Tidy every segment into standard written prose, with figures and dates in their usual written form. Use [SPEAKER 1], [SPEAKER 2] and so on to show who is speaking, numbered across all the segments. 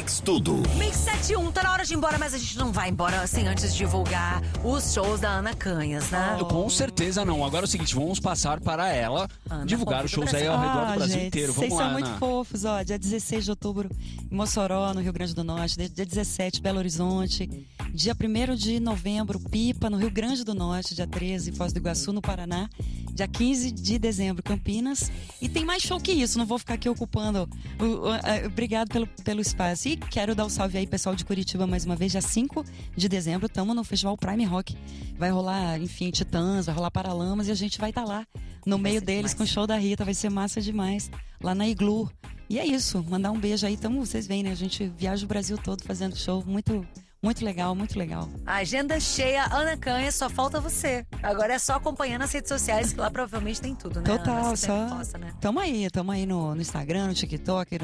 [SPEAKER 1] Mix Tudo.
[SPEAKER 2] Mix 71, tá na hora de ir embora, mas a gente não vai embora sem antes divulgar os shows da Ana Canhas, né?
[SPEAKER 3] Com certeza não. Agora é o seguinte, vamos passar para ela divulgar os shows aí ao redor do Brasil inteiro. Vamos
[SPEAKER 4] vocês
[SPEAKER 3] lá,
[SPEAKER 4] são
[SPEAKER 3] Ana.
[SPEAKER 4] muito fofos, ó. Dia 16 de outubro em Mossoró, no Rio Grande do Norte. Dia 17, Belo Horizonte. Dia 1º de novembro, Pipa, no Rio Grande do Norte. Dia 13, Foz do Iguaçu, no Paraná. Dia 15 de dezembro, Campinas. E tem mais show que isso, não vou ficar aqui ocupando. Obrigado pelo espaço. E quero dar um salve aí, pessoal de Curitiba, mais uma vez. Dia 5 de dezembro, estamos no Festival Prime Rock. Vai rolar, enfim, Titãs, vai rolar Paralamas e a gente vai estar lá no meio deles com o show da Rita. Vai ser massa demais, lá na Iglu. E é isso, mandar um beijo aí. Então, vocês veem, né? A gente viaja o Brasil todo fazendo show. Muito legal, muito legal.
[SPEAKER 2] A agenda cheia, Ana Canhas, só falta você. Agora é só acompanhar nas redes sociais, que lá provavelmente tem tudo, né?
[SPEAKER 4] Total,
[SPEAKER 2] Ana,
[SPEAKER 4] só.
[SPEAKER 2] posta, né?
[SPEAKER 4] Tamo aí no Instagram, no TikTok,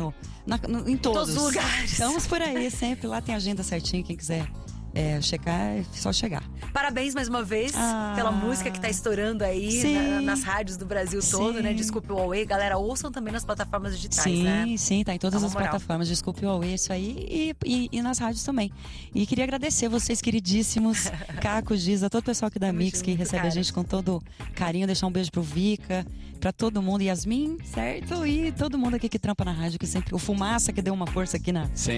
[SPEAKER 4] em todos.
[SPEAKER 2] Todos os lugares.
[SPEAKER 4] Estamos por aí, sempre. Lá tem agenda certinho, quem quiser checar, é só chegar.
[SPEAKER 2] Parabéns mais uma vez pela música que tá estourando aí nas rádios do Brasil todo, né? Desculpe o Huawei. Galera, ouçam também nas plataformas digitais, né?
[SPEAKER 4] Sim, tá em todas as plataformas. Desculpe o Huawei, isso aí. E nas rádios também. E queria agradecer vocês, queridíssimos. Caco, Giza, todo o pessoal aqui da Mix que recebe a gente com todo carinho. Deixar um beijo pro Vika, pra todo mundo. Yasmin, certo? E todo mundo aqui que trampa na rádio, que sempre. O Fumaça que deu uma força aqui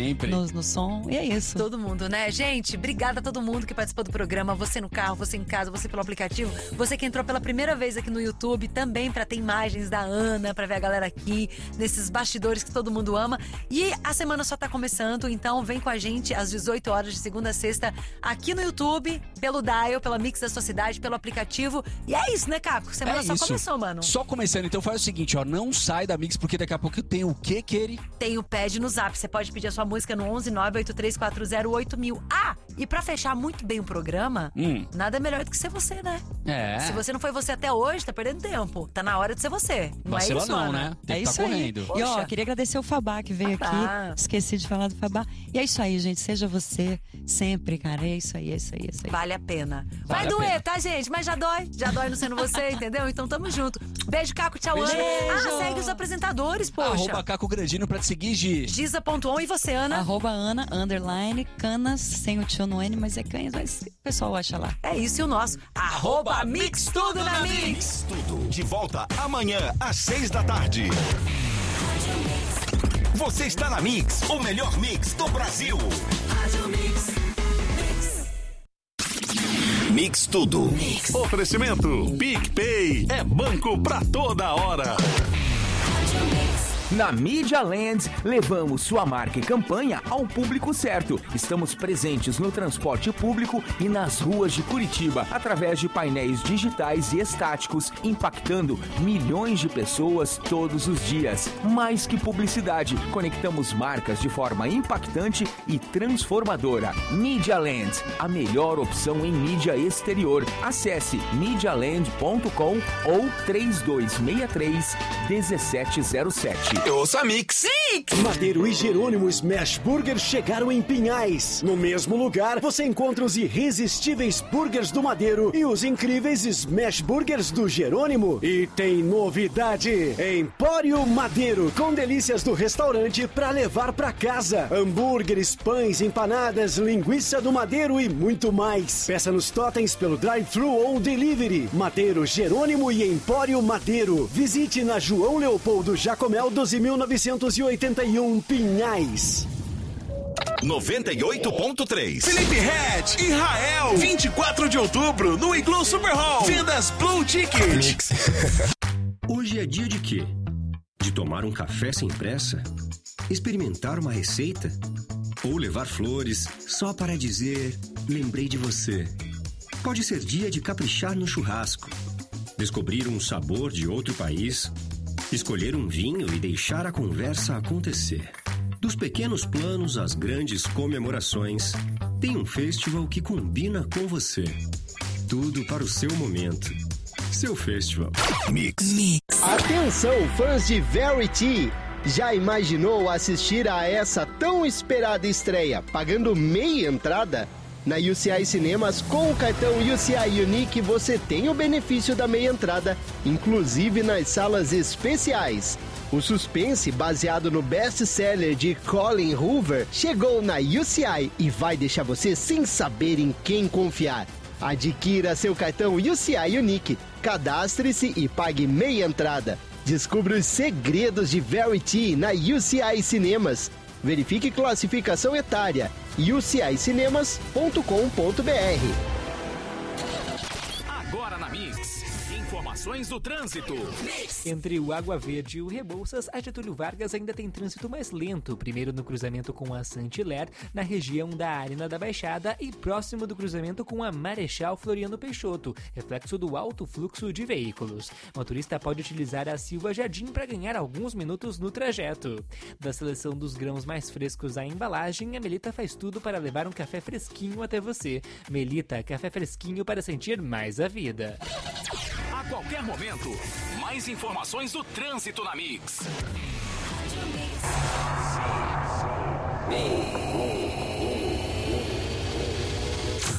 [SPEAKER 4] no som. E é isso.
[SPEAKER 2] Todo mundo, né? Gente, obrigada a todo mundo que participou do programa. Você no carro, você em casa, você pelo aplicativo. Você que entrou pela primeira vez aqui no YouTube, também pra ter imagens da Ana, pra ver a galera aqui, nesses bastidores que todo mundo ama. E a semana só tá começando, então vem com a gente às 18 horas de segunda a sexta, aqui no YouTube, pelo Dial, pela Mix da sua cidade, pelo aplicativo. E é isso, né, Caco? Semana só começou, mano.
[SPEAKER 3] Só começando, então faz o seguinte, ó, não sai da Mix, porque daqui a pouco tem o quê, Keri?
[SPEAKER 2] Tem o Pede no Zap. Você pode pedir a sua música no 11 98340 8000. E pra fechar muito bem o programa, nada melhor do que ser você, né? Se você não foi você até hoje, tá perdendo tempo. Tá na hora de ser você. Não
[SPEAKER 3] Vacila
[SPEAKER 2] é isso,
[SPEAKER 3] não,
[SPEAKER 2] Ana?
[SPEAKER 3] né? Tem que
[SPEAKER 4] isso
[SPEAKER 3] tá correndo.
[SPEAKER 4] Aí. E ó, queria agradecer o Fabá que veio aqui. Esqueci de falar do Fabá. E é isso aí, gente. Seja você sempre, cara. É isso aí.
[SPEAKER 2] Vale a pena. Vai doer, tá, gente? Mas já dói. Já dói não sendo você, entendeu? Então tamo junto. Beijo, Caco. Tchau, Ana. Segue os apresentadores, poxa.
[SPEAKER 3] @Caco Grandino pra te seguir, Giz.
[SPEAKER 2] Giza.on. E você, Ana?
[SPEAKER 4] @Ana, _Canas, sem o tio no N, mas é Canhas, mas o pessoal acha lá.
[SPEAKER 2] É isso, e o nosso Mix Tudo na Mix.
[SPEAKER 1] Tudo de volta amanhã às 6 da tarde. Você está na Mix, o melhor mix do Brasil. Mix Tudo.
[SPEAKER 5] Oferecimento PicPay é banco pra toda hora.
[SPEAKER 6] Na Media Land, levamos sua marca e campanha ao público certo. Estamos presentes no transporte público e nas ruas de Curitiba, através de painéis digitais e estáticos, impactando milhões de pessoas todos os dias. Mais que publicidade, conectamos marcas de forma impactante e transformadora. Media Land, a melhor opção em mídia exterior. Acesse medialand.com ou 3263-1707.
[SPEAKER 1] Ouça Mix.
[SPEAKER 7] Madeiro e Jerônimo Smash Burger chegaram em Pinhais. No mesmo lugar, você encontra os irresistíveis burgers do Madeiro e os incríveis Smash Burgers do Jerônimo. E tem novidade: Empório Madeiro, com delícias do restaurante pra levar pra casa. Hambúrgueres, pães, empanadas, linguiça do Madeiro e muito mais. Peça nos totens pelo drive-thru ou delivery. Madeiro, Jerônimo e Empório Madeiro. Visite na João Leopoldo Jacomel 12.981 Pinhais.
[SPEAKER 1] 98.3.
[SPEAKER 5] Felipe Red, Israel, 24 de outubro, no Iglu Super Hall. Vendas Blue Ticket.
[SPEAKER 8] Hoje é dia de quê? De tomar um café sem pressa? Experimentar uma receita? Ou levar flores só para dizer, lembrei de você? Pode ser dia de caprichar no churrasco, descobrir um sabor de outro país, escolher um vinho e deixar a conversa acontecer. Dos pequenos planos às grandes comemorações, tem um festival que combina com você. Tudo para o seu momento. Seu festival.
[SPEAKER 1] Mix.
[SPEAKER 9] Atenção, fãs de Verity! Já imaginou assistir a essa tão esperada estreia pagando meia entrada? Na UCI Cinemas, com o cartão UCI Unique, você tem o benefício da meia entrada, inclusive nas salas especiais. O suspense, baseado no best-seller de Colin Hoover, chegou na UCI e vai deixar você sem saber em quem confiar. Adquira seu cartão UCI Unique, cadastre-se e pague meia entrada. Descubra os segredos de Verity na UCI Cinemas. Verifique classificação etária. ucicinemas.com.br.
[SPEAKER 1] Agora na Mix. Informações do trânsito.
[SPEAKER 10] Entre o Água Verde e o Rebouças, a Getúlio Vargas ainda tem trânsito mais lento. Primeiro no cruzamento com a Saint-Hilaire, na região da Arena da Baixada e próximo do cruzamento com a Marechal Floriano Peixoto, reflexo do alto fluxo de veículos. O motorista pode utilizar a Silva Jardim para ganhar alguns minutos no trajeto. Da seleção dos grãos mais frescos à embalagem, a Melita faz tudo para levar um café fresquinho até você. Melita, café fresquinho para sentir mais a vida.
[SPEAKER 1] A qualquer momento, mais informações do trânsito na Mix.